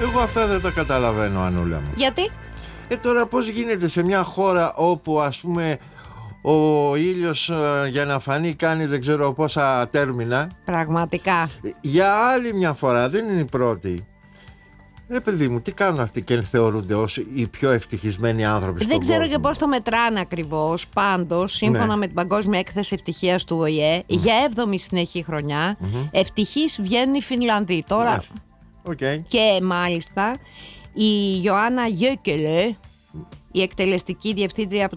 Εγώ αυτά δεν τα καταλαβαίνω, Ανούλα μου. Γιατί? Τώρα πώς γίνεται σε μια χώρα όπου ας πούμε ο ήλιος για να φανεί κάνει δεν ξέρω πόσα τέρμινα. Πραγματικά. Για άλλη μια φορά, δεν είναι η πρώτη. Παιδί μου, τι κάνουν αυτοί και θεωρούνται ως οι πιο ευτυχισμένοι άνθρωποι στον κόσμο? Δεν ξέρω και πώς το μετράνε ακριβώς. Πάντως, σύμφωνα με την Παγκόσμια Έκθεση Ευτυχίας του ΟΗΕ, για 7η συνεχή χρονιά, ευτυχείς βγαίνουν οι Φινλανδοί. Τώρα. Okay. Και μάλιστα η Ιωάννα Γιόκελε, η εκτελεστική διευθύντρια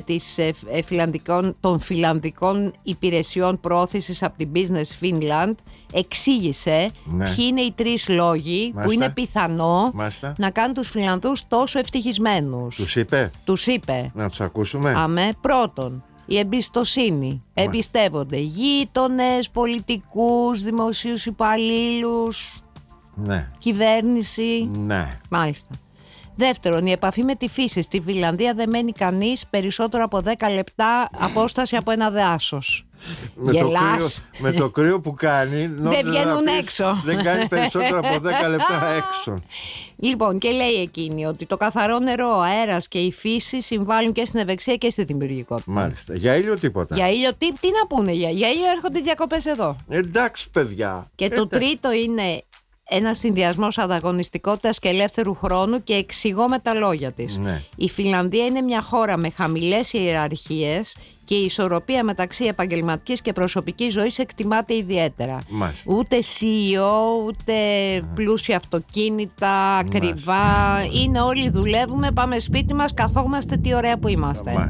των φιλανδικών υπηρεσιών πρόθεσης από την Business Finland, εξήγησε ποιοι είναι οι 3 λόγοι που είναι πιθανό να κάνουν τους Φιλανδούς τόσο ευτυχισμένους. Τους είπε. Να τους ακούσουμε. Πρώτον, η εμπιστοσύνη. Εμπιστεύονται γείτονες, πολιτικούς, δημοσίους υπαλλήλους, κυβέρνηση. Μάλιστα. Δεύτερον, η επαφή με τη φύση. Στη Φιλανδία δεν μένει κανείς περισσότερο από 10 λεπτά απόσταση από ένα δάσος. Με το κρύο που κάνει, δεν βγαίνουν έξω. Δεν κάνει περισσότερο από 10 λεπτά έξω. Λοιπόν, και λέει εκείνη ότι το καθαρό νερό, ο αέρας και η φύση συμβάλλουν και στην ευεξία και στη δημιουργικότητα. Μάλιστα. Για ήλιο τίποτα. Για ήλιο τι να πούνε, για ήλιο έρχονται διακοπές εδώ. Εντάξει, παιδιά. Και το τρίτο είναι ένας συνδυασμός ανταγωνιστικότητας και ελεύθερου χρόνου, και εξηγώ με τα λόγια της. Η Φιλανδία είναι μια χώρα με χαμηλές ιεραρχίες και η ισορροπία μεταξύ επαγγελματικής και προσωπικής ζωής εκτιμάται ιδιαίτερα. Ούτε CEO, ούτε πλούσια αυτοκίνητα, ακριβά. Είναι όλοι δουλεύουμε, πάμε σπίτι μας, καθόμαστε, τι ωραία που είμαστε.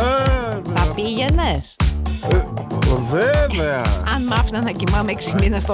Θα πήγαινες? Βέβαια. Αν μ' άφηνα να κοιμάμαι 6 μήνες